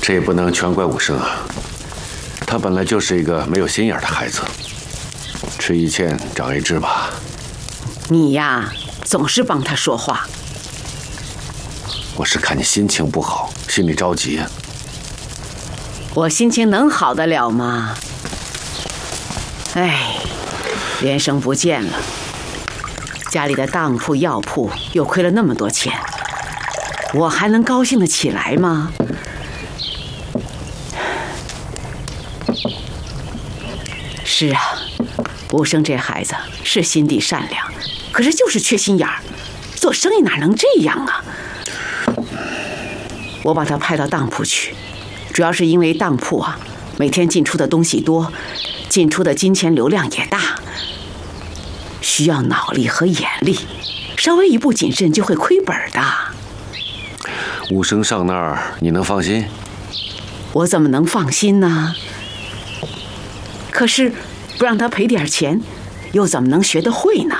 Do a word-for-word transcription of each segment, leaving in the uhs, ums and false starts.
这也不能全怪武生啊，他本来就是一个没有心眼的孩子。吃一堑长一智吧。 你呀，总是帮他说话。 我是看你心情不好，心里着急。 我心情能好得了吗？哎，连生不见了，家里的当铺、药铺又亏了那么多钱，我还能高兴得起来吗？是啊，武生这孩子是心地善良，可是就是缺心眼儿，做生意哪能这样啊？我把他派到当铺去，主要是因为当铺啊，每天进出的东西多，进出的金钱流量也大，需要脑力和眼力，稍微一不谨慎就会亏本的。 武生上那儿，你能放心？ 我怎么能放心呢？可是不让他赔点钱，又怎么能学得会呢？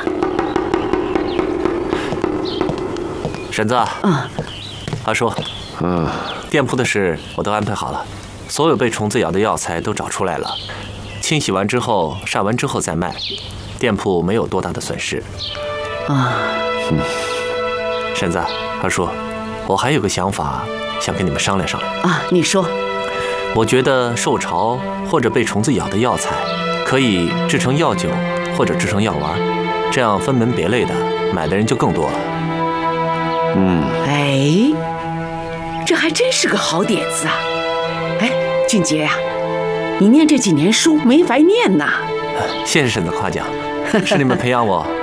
婶子， 嗯， 阿叔， 嗯， 店铺的事我都安排好了，所有被虫子咬的药材都找出来了，清洗完之后晒完之后再卖，店铺没有多大的损失。 啊， 嗯，婶子，阿叔，我还有个想法，想跟你们商量商量。 啊，你说。 我觉得受潮或者被虫子咬的药材，可以制成药酒或者制成药丸，这样分门别类的买的人就更多了。 嗯， 哎，这还真是个好点子啊！哎，俊杰呀、啊，你念这几年书没白念呐。 谢谢婶子夸奖，是你们培养我